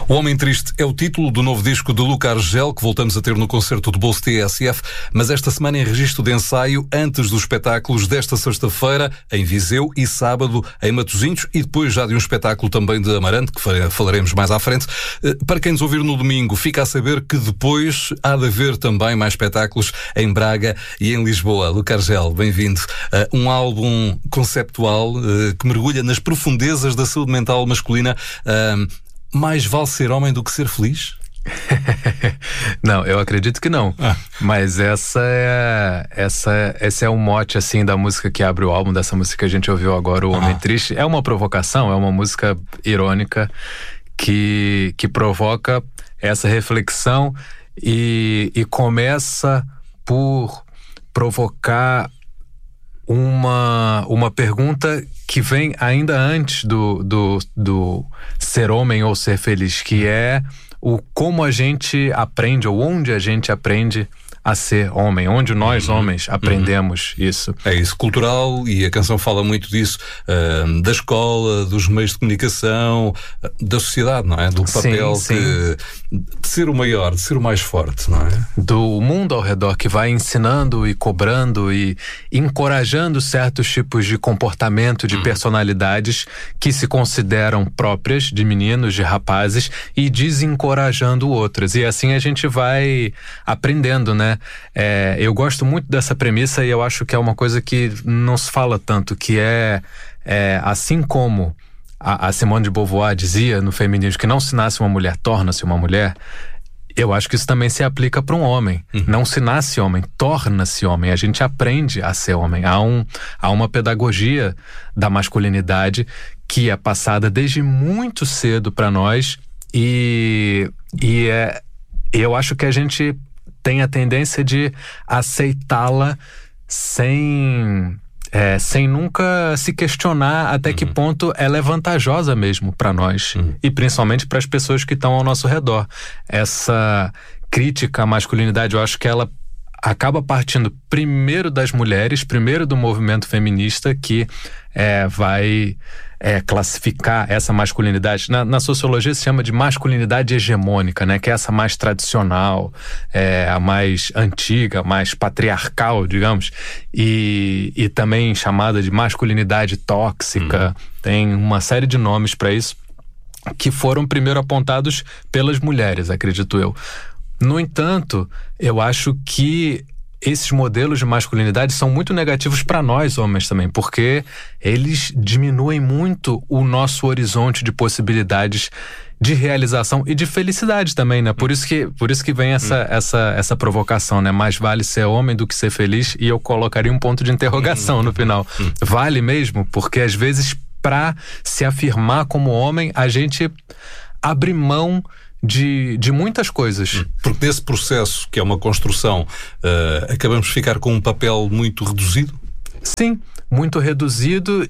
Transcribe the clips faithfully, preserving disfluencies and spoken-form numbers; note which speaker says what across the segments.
Speaker 1: O Homem Triste é o título do novo disco de Luca Argel, que voltamos a ter no concerto do Bolso T S F, mas esta semana em registro de ensaio, antes dos espetáculos desta sexta-feira, em Viseu, e sábado em Matosinhos, e depois já de um espetáculo também de Amarante, que falaremos mais à frente. Para quem nos ouvir no domingo, fica a saber que depois há de haver também mais espetáculos em Braga e em Lisboa. Luca Argel, bem-vindo. Um álbum conceptual que mergulha nas profundezas da saúde mental masculina. Mais vale ser homem do que ser feliz?
Speaker 2: Não, eu acredito que não. Ah. Mas essa é, essa, esse é o mote, assim, da música que abre o álbum, dessa música que a gente ouviu agora, O Homem ah. Triste. É uma provocação, é uma música irônica que, que provoca essa reflexão e, e começa por provocar uma, uma pergunta que vem ainda antes do, do, do ser homem ou ser feliz, que é o como a gente aprende, ou onde a gente aprende a ser homem, onde nós uhum. homens aprendemos uhum. isso.
Speaker 1: É isso, cultural, e a canção fala muito disso, uh, da escola, dos meios de comunicação, uh, da sociedade, não é? Do papel
Speaker 2: sim,
Speaker 1: que,
Speaker 2: sim.
Speaker 1: de ser o maior, de ser o mais forte, não é?
Speaker 2: Do mundo ao redor que vai ensinando e cobrando e encorajando certos tipos de comportamento, de uhum. personalidades que se consideram próprias de meninos, de rapazes, e desencorajando outras. E assim a gente vai aprendendo, né? É, eu gosto muito dessa premissa e eu acho que é uma coisa que não se fala tanto, que é, é assim como a, a Simone de Beauvoir dizia no Feminismo que não se nasce uma mulher, torna-se uma mulher. Eu acho que isso também se aplica para um homem. Uhum. Não se nasce homem, torna-se homem. A gente aprende a ser homem. Há, um, há uma pedagogia da masculinidade que é passada desde muito cedo para nós e, e é, eu acho que a gente tem a tendência de aceitá-la sem, é, sem nunca se questionar até uhum. que ponto ela é vantajosa mesmo para nós uhum. e principalmente para as pessoas que estão ao nosso redor. Essa crítica à masculinidade, eu acho que ela acaba partindo primeiro das mulheres, primeiro do movimento feminista, que é, vai é, classificar essa masculinidade. Na, na sociologia se chama de masculinidade hegemônica, né? Que é essa mais tradicional, é, a mais antiga, mais patriarcal, digamos, e, e também chamada de masculinidade tóxica. Uhum. Tem uma série de nomes para isso, que foram primeiro apontados pelas mulheres, acredito eu. No entanto, eu acho que esses modelos de masculinidade são muito negativos para nós homens também, porque eles diminuem muito o nosso horizonte de possibilidades de realização e de felicidade também, né? Por isso que, por isso que vem essa, essa, essa provocação, né? Mais vale ser homem do que ser feliz, e eu colocaria um ponto de interrogação no final. Vale mesmo? Porque às vezes, para se afirmar como homem, a gente abre mão De, de muitas coisas.
Speaker 1: Porque nesse processo, que é uma construção, uh, acabamos de ficar com um papel muito reduzido?
Speaker 2: Sim, muito reduzido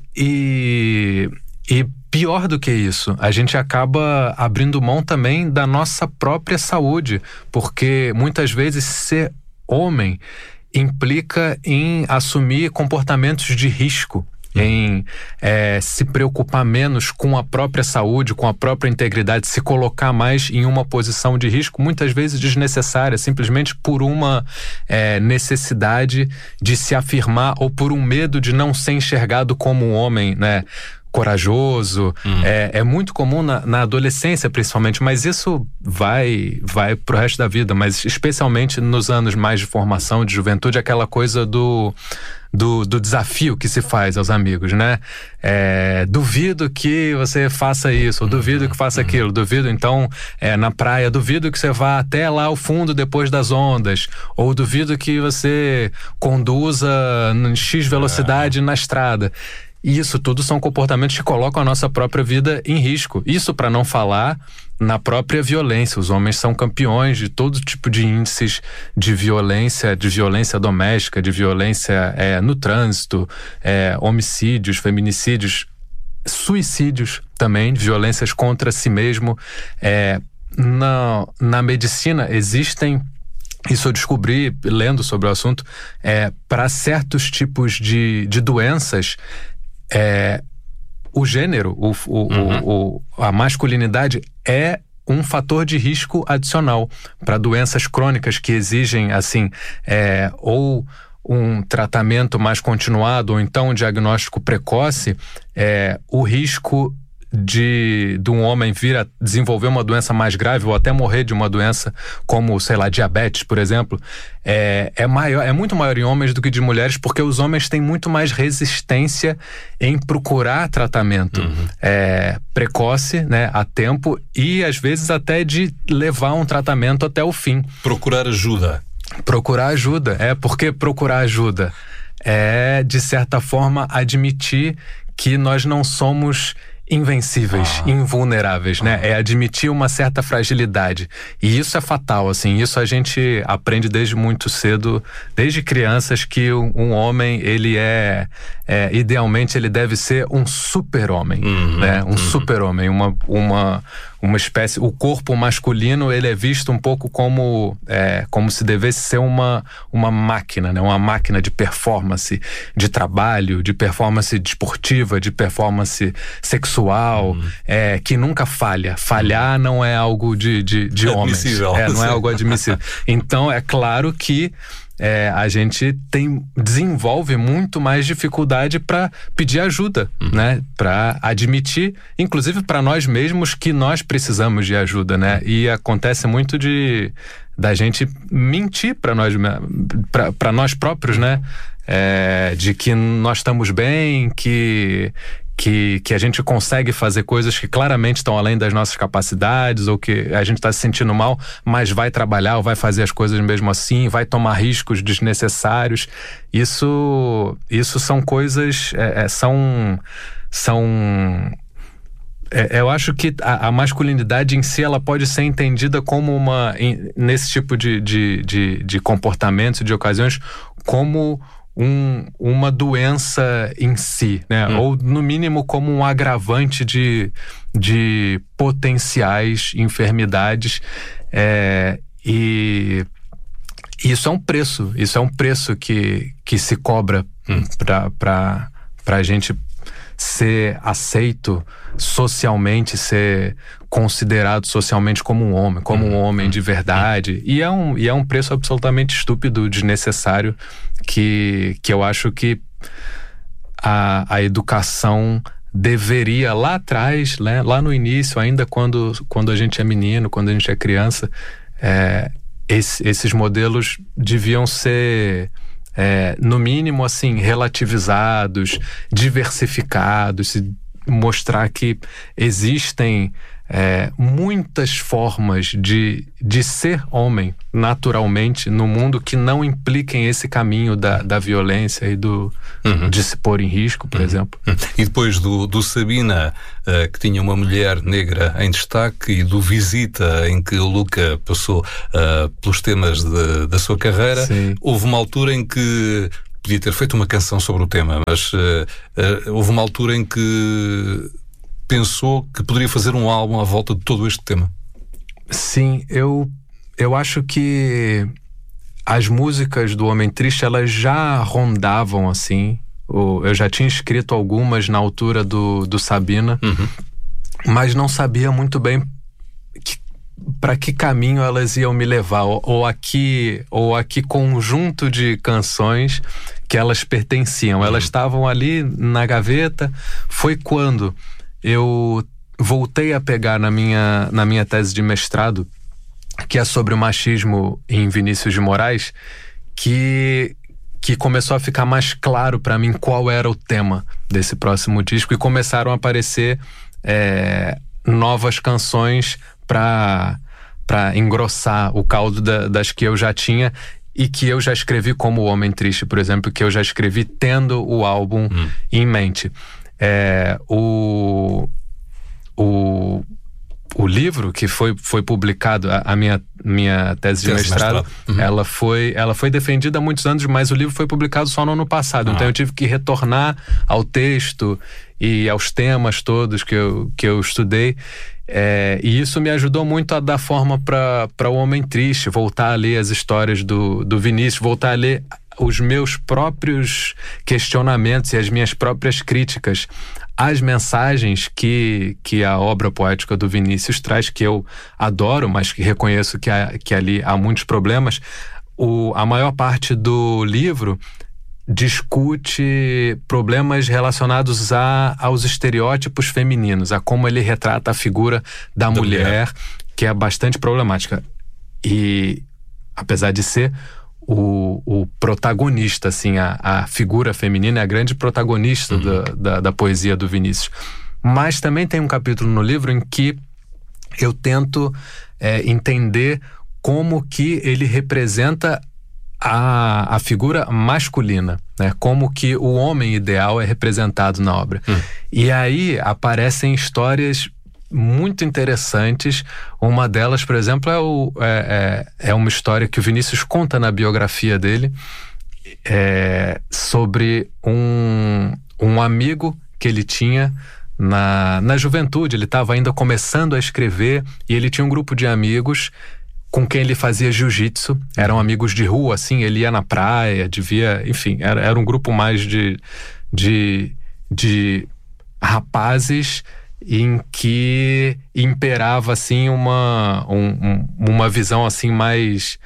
Speaker 2: e, e pior do que isso, a gente acaba abrindo mão também da nossa própria saúde, porque muitas vezes ser homem implica em assumir comportamentos de risco, em é, se preocupar menos com a própria saúde, com a própria integridade, se colocar mais em uma posição de risco, muitas vezes desnecessária, simplesmente por uma é, necessidade de se afirmar ou por um medo de não ser enxergado como um homem, né, corajoso. Hum. É, é muito comum na, na adolescência, principalmente, mas isso vai, vai pro resto da vida, mas especialmente nos anos mais de formação, de juventude, aquela coisa do... Do, do desafio que se faz aos amigos, né? É, duvido que você faça isso, ou duvido que faça aquilo, duvido, então, é, na praia, duvido que você vá até lá ao fundo depois das ondas, ou duvido que você conduza em X velocidade na estrada. E isso tudo são comportamentos que colocam a nossa própria vida em risco. Isso para não falar na própria violência. Os homens são campeões de todo tipo de índices de violência, de violência doméstica, de violência é, no trânsito, é, homicídios, feminicídios, suicídios também, violências contra si mesmo. É, na, na medicina existem, isso eu descobri lendo sobre o assunto, é, para certos tipos de, de doenças, é, o gênero, o, o, uhum. o, o, a masculinidade é um fator de risco adicional para doenças crônicas que exigem, assim, é, ou um tratamento mais continuado, ou então um diagnóstico precoce. É, o risco de, de um homem vir a desenvolver uma doença mais grave ou até morrer de uma doença como, sei lá, diabetes, por exemplo, é, é, maior, é muito maior em homens do que de mulheres, porque os homens têm muito mais resistência em procurar tratamento uhum. é, precoce, né, a tempo, e às vezes até de levar um tratamento até o fim.
Speaker 1: Procurar ajuda.
Speaker 2: Procurar ajuda, é porque procurar ajuda é, de certa forma, admitir que nós não somos invencíveis, ah. invulneráveis, né? É admitir uma certa fragilidade. E isso é fatal, assim. Isso a gente aprende desde muito cedo, desde crianças, que um, um homem, ele é, é... idealmente, ele deve ser um super-homem, uhum, né? Um uhum. super-homem, uma... uma uma espécie, o corpo masculino, ele é visto um pouco como é, como se devesse ser uma, uma máquina, né? Uma máquina de performance, de trabalho, de performance desportiva, de performance sexual, uhum. é, que nunca falha. Falhar não é algo de, de, de homens. É, não é algo admissível. Então, é claro que É, a gente tem, desenvolve muito mais dificuldade para pedir ajuda, uhum. né? Para admitir, inclusive para nós mesmos, que nós precisamos de ajuda, né? E acontece muito de da gente mentir para nós, para nós próprios, né? É, de que nós estamos bem, que Que, que a gente consegue fazer coisas que claramente estão além das nossas capacidades, ou que a gente está se sentindo mal, mas vai trabalhar ou vai fazer as coisas mesmo assim, vai tomar riscos desnecessários. Isso, isso são coisas, é, é, são... são é, eu acho que a, a masculinidade em si, ela pode ser entendida como uma, em, nesse tipo de, de, de, de comportamentos, de ocasiões, como Um, uma doença em si, né? Hum. Ou, no mínimo, como um agravante de, de potenciais enfermidades. É, e isso é um preço, isso é um preço que, que se cobra hum. para a gente ser aceito socialmente, ser considerado socialmente como um homem, como um homem de verdade. E é um, e é um preço absolutamente estúpido, desnecessário, que, que eu acho que a, a educação deveria, lá atrás, né, lá no início, ainda quando, quando a gente é menino, quando a gente é criança, é, esse, esses modelos deviam ser... É, no mínimo, assim, relativizados, diversificados, mostrar que existem é, muitas formas de, de ser homem naturalmente no mundo que não impliquem esse caminho da, da violência e do, uhum. de se pôr em risco, por uhum. exemplo.
Speaker 1: Uhum. E depois do, do Sabina, uh, que tinha uma mulher negra em destaque, e do Visita, em que o Luca passou uh, pelos temas de, da sua carreira, Sim. houve uma altura em que podia ter feito uma canção sobre o tema, mas uh, uh, houve uma altura em que pensou que poderia fazer um álbum à volta de todo este tema.
Speaker 2: Sim, eu, eu acho que as músicas do Homem Triste, elas já rondavam, assim. Eu já tinha escrito algumas na altura do, do Sabina, uhum. mas não sabia muito bem que, para que caminho elas iam me levar, ou, ou, a que, ou a que conjunto de canções que elas pertenciam. Uhum. Elas estavam ali na gaveta. Foi quando eu voltei a pegar na minha, na minha tese de mestrado, que é sobre o machismo em Vinícius de Moraes, que, que começou a ficar mais claro para mim qual era o tema desse próximo disco, e começaram a aparecer é, novas canções para para engrossar o caldo da, das que eu já tinha e que eu já escrevi como O Homem Triste, por exemplo, que eu já escrevi tendo o álbum hum. em mente. É, o, o, o livro que foi, foi publicado, a, a minha, minha tese de mestrado, mestrado. Uhum. ela, foi, ela foi defendida há muitos anos, mas o livro foi publicado só no ano passado. Ah. Então eu tive que retornar ao texto e aos temas todos que eu, que eu estudei. É, e isso me ajudou muito a dar forma para o Homem Triste, voltar a ler as histórias do, do Vinícius, voltar a ler os meus próprios questionamentos e as minhas próprias críticas às mensagens que, que a obra poética do Vinícius traz, que eu adoro, mas que reconheço que, há, que ali há muitos problemas. O, a maior parte do livro discute problemas relacionados a, aos estereótipos femininos, a como ele retrata a figura da, da mulher, mulher, que é bastante problemática. E, apesar de ser o, o protagonista, assim, a, a figura feminina é a grande protagonista uhum. da, da, da poesia do Vinícius. Mas também tem um capítulo no livro em que eu tento é, entender como que ele representa a, a figura masculina, né? Como que o homem ideal é representado na obra. Hum. E aí aparecem histórias muito interessantes. Uma delas, por exemplo, é, o, é, é, é uma história que o Vinícius conta na biografia dele, é, sobre um, um amigo que ele tinha na, na juventude. Ele estava ainda começando a escrever e ele tinha um grupo de amigos com quem ele fazia jiu-jitsu. Eram amigos de rua, assim, ele ia na praia, devia, enfim, era, era um grupo mais de, de, de rapazes em que imperava, assim, uma, um, uma visão, assim, mais,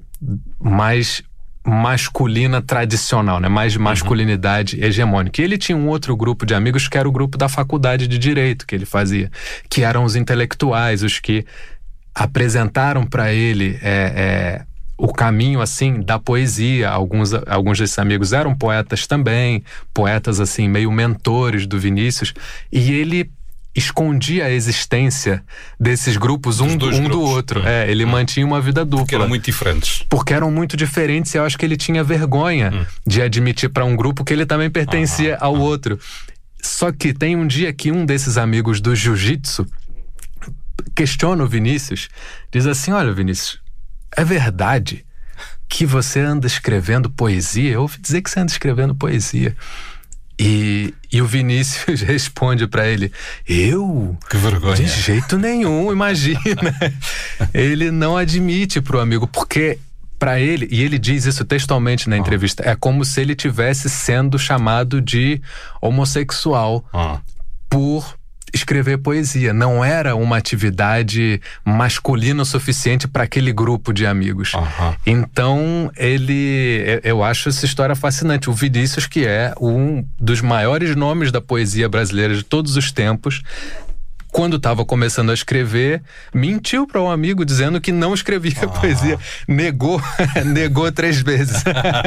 Speaker 2: mais masculina tradicional, né? Mais masculinidade uhum. hegemônica. E ele tinha um outro grupo de amigos que era o grupo da faculdade de Direito que ele fazia, que eram os intelectuais, os que apresentaram para ele é, é, o caminho, assim, da poesia. Alguns, alguns desses amigos eram poetas também, poetas, assim, meio mentores do Vinícius, e ele escondia a existência desses grupos um, um grupos. do outro. Hum. É, ele hum. mantinha uma vida dupla.
Speaker 1: Porque eram muito diferentes.
Speaker 2: Porque eram muito diferentes e eu acho que ele tinha vergonha hum. de admitir para um grupo que ele também pertencia ah, ao ah. outro. Só que tem um dia que um desses amigos do jiu-jitsu questiona o Vinícius, diz assim: olha, Vinícius, é verdade que você anda escrevendo poesia? Eu ouvi dizer que você anda escrevendo poesia. E, e o Vinícius responde pra ele: eu?
Speaker 1: Que vergonha.
Speaker 2: De jeito nenhum, imagina. Ele não admite pro amigo, porque pra ele, e ele diz isso textualmente na entrevista, ah. é como se ele tivesse sendo chamado de homossexual ah. por escrever poesia. Não era uma atividade masculina o suficiente para aquele grupo de amigos. Uhum. Então, ele... Eu acho essa história fascinante. O Vinícius, que é um dos maiores nomes da poesia brasileira de todos os tempos, quando estava começando a escrever, mentiu para um amigo dizendo que não escrevia ah. poesia. Negou, negou três vezes.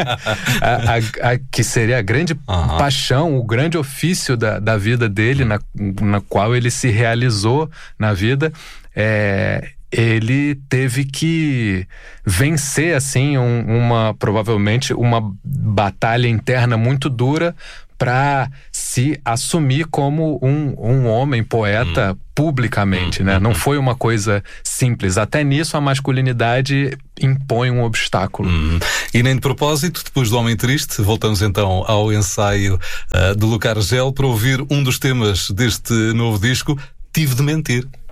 Speaker 2: a, a, a, que seria a grande ah. paixão, o grande ofício da, da vida dele, na, na qual ele se realizou na vida. É, ele teve que vencer, assim, um, uma, provavelmente uma batalha interna muito dura para se assumir como um, um homem poeta hum. publicamente, hum. né? Não foi uma coisa simples. Até nisso a masculinidade impõe um obstáculo.
Speaker 1: Hum. E nem de propósito, depois do Homem Triste, voltamos então ao ensaio uh, de Luca Argel para ouvir um dos temas deste novo disco, Tive de Mentir.